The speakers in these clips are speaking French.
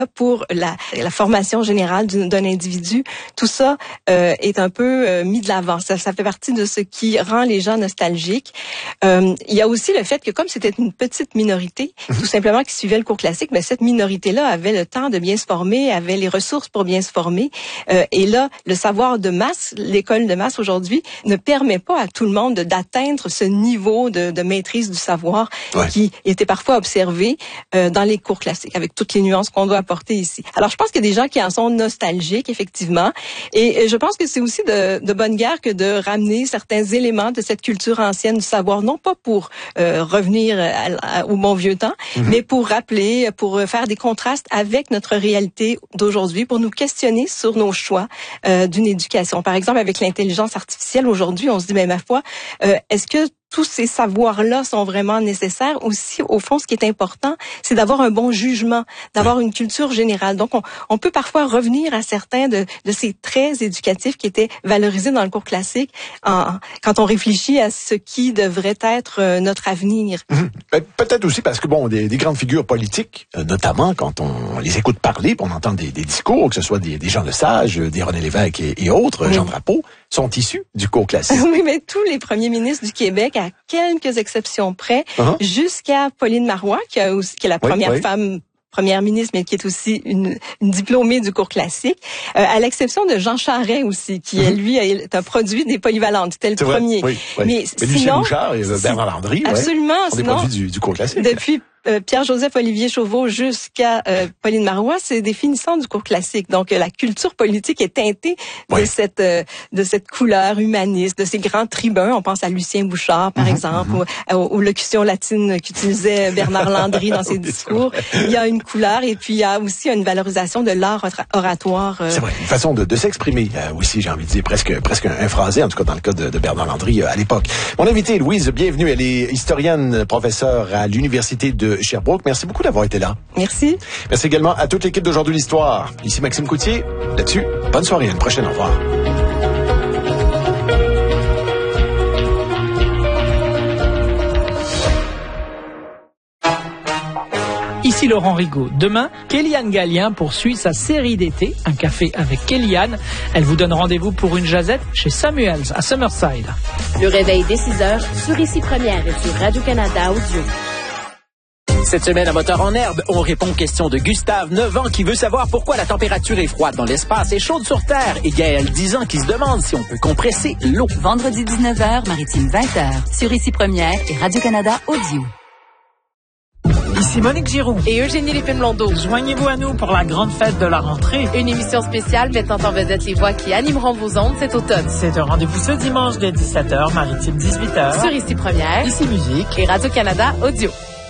pour la formation générale d'un individu, tout ça est un peu mis de l'avant. Ça fait partie de ce qui rend les gens nostalgiques. Il y a aussi le fait que comme c'était une petite minorité, tout simplement qui suivait le cours classique, mais cette minorité-là avait le temps de bien se former, avait les ressources pour bien se former. Et là, le savoir de masse, l'école de masse aujourd'hui, ne permet pas à tout le monde d'atteindre ce niveau de maîtrise du savoir qui était parfois observé dans les cours classiques, avec toutes les nuances qu'on doit apporter ici. Alors, je pense qu'il y a des gens qui en sont nostalgiques, effectivement, et je pense que c'est aussi de bonne guerre que de ramener certains éléments de cette culture ancienne du savoir, non pas pour revenir au bon vieux temps, mais pour rappeler, pour faire des contrastes avec notre réalité d'aujourd'hui, pour nous questionner sur nos choix d'une éducation. Par exemple, avec l'intelligence artificielle, aujourd'hui, on se dit, mais ma foi, est-ce que tous ces savoirs-là sont vraiment nécessaires? Aussi, au fond, ce qui est important, c'est d'avoir un bon jugement, d'avoir une culture générale. Donc, on peut parfois revenir à certains de ces traits éducatifs qui étaient valorisés dans le cours classique quand on réfléchit à ce qui devrait être notre avenir. Peut-être aussi parce que, bon, des grandes figures politiques, notamment quand on les écoute parler, on entend des discours, que ce soit des Jean Lesage, des René Lévesque et autres, Jean Drapeau, sont issus du cours classique. Oui, mais tous les premiers ministres du Québec, à quelques exceptions près, jusqu'à Pauline Marois, qui est la première femme première ministre, mais qui est aussi une diplômée du cours classique, à l'exception de Jean Charest aussi, qui lui est un produit des polyvalentes. C'était le premier. Mais sinon, Lucien Bouchard et Bernard Landry, absolument, sont des produits du cours classique. Depuis Pierre-Joseph Olivier Chauveau jusqu'à Pauline Marois, c'est des finissants du cours classique. Donc la culture politique est teintée de cette couleur humaniste, de ces grands tribuns. On pense à Lucien Bouchard, par exemple, aux locutions latines qu'utilisait Bernard Landry dans ses discours. Il y a une couleur et puis il y a aussi une valorisation de l'art oratoire. C'est vrai, une façon de s'exprimer aussi, j'ai envie de dire, presque un phrasé, en tout cas dans le cas de Bernard Landry à l'époque. Mon invitée, Louise, bienvenue. Elle est historienne, professeure à l'Université de Sherbrooke. Merci beaucoup d'avoir été là. Merci. Merci également à toute l'équipe d'Aujourd'hui l'Histoire. Ici Maxime Coutier. Là-dessus, bonne soirée. À une prochaine. Au revoir. Ici Laurent Rigaud. Demain, Kéliane Gallien poursuit sa série d'été, Un café avec Kéliane. Elle vous donne rendez-vous pour une jazette chez Samuels à Summerside. Le réveil dès 6h sur Ici Première et sur Radio-Canada Audio. Cette semaine à Moteur en herbe, on répond aux questions de Gustave, 9 ans, qui veut savoir pourquoi la température est froide dans l'espace et chaude sur Terre, et Gaël, 10 ans, qui se demande si on peut compresser l'eau. Vendredi 19h, Maritime 20h, sur Ici Première et Radio-Canada Audio. Ici Monique Giroux Et Eugénie Lépine-Blondeau. Joignez-vous à nous pour la grande fête de la rentrée. Une émission spéciale mettant en vedette les voix qui animeront vos ondes cet automne. C'est un rendez-vous ce dimanche dès 17h, Maritime 18h. Sur Ici Première, Ici Musique et Radio-Canada Audio.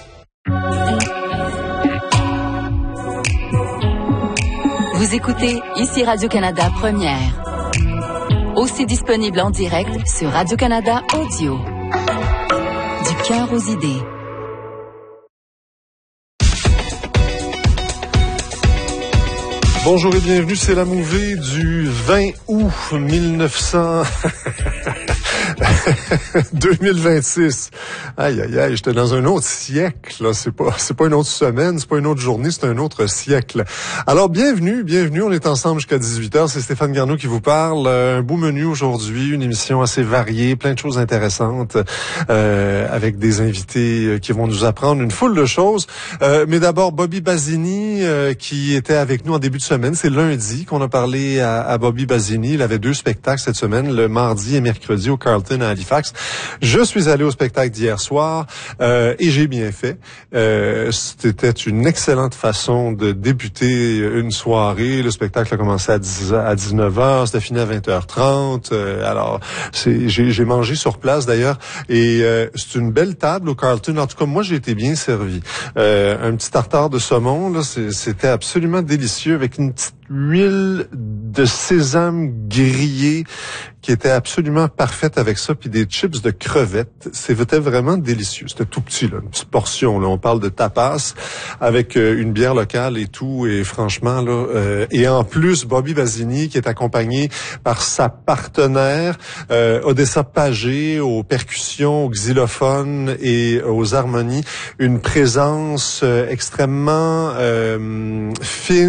Vous écoutez Ici Radio-Canada Première. Aussi disponible en direct sur Radio-Canada Audio. Du cœur aux idées. Bonjour et bienvenue, c'est la mouvée du 20 août 2026. Aïe, aïe, aïe, j'étais dans un autre siècle, là. C'est pas une autre semaine, c'est pas une autre journée, c'est un autre siècle. Alors, bienvenue, on est ensemble jusqu'à 18h. C'est Stéphane Garneau qui vous parle. Un beau menu aujourd'hui, une émission assez variée, plein de choses intéressantes, avec des invités qui vont nous apprendre une foule de choses. Mais d'abord, Bobby Basini, qui était avec nous en début de semaine. C'est lundi qu'on a parlé à Bobby Basini. Il avait 2 spectacles cette semaine, le mardi et mercredi au Carlton à Halifax. Je suis allé au spectacle d'hier soir et j'ai bien fait. C'était une excellente façon de débuter une soirée. Le spectacle a commencé à 19h, c'était fini à 20h30. Alors, j'ai mangé sur place d'ailleurs et c'est une belle table au Carlton. En tout cas, moi, j'ai été bien servi. Un petit tartare de saumon, là, c'était absolument délicieux avec une petite huile de sésame grillée qui était absolument parfaite avec ça, puis des chips de crevettes. C'était vraiment délicieux. C'était tout petit, là, une petite portion. Là, on parle de tapas avec une bière locale et tout. Et franchement, là, et en plus, Bobby Basini qui est accompagné par sa partenaire Odessa Pagé aux percussions, aux xylophones et aux harmonies. Une présence extrêmement fine.